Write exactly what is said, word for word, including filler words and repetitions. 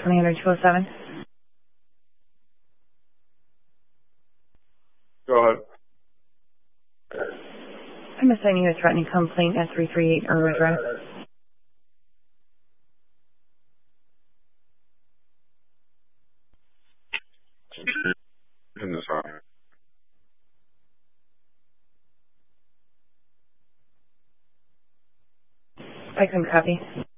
twenty hundred two oh seven. Go ahead. I'm assigning you a threatening complaint at three three eight Irwin Drive. In this house. I couldn't copy.